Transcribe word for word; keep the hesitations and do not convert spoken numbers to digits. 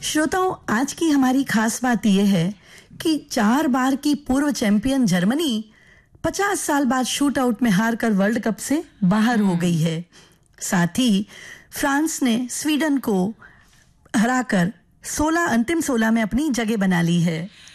श्रोताओं, आज की हमारी खास बात यह है कि चार बार की पूर्व चैंपियन जर्मनी पचास साल बाद शूट आउट में हारकर वर्ल्ड कप से बाहर हो गई है। साथ ही फ्रांस ने स्वीडन को हराकर सोलह अंतिम सोलह में अपनी जगह बना ली है।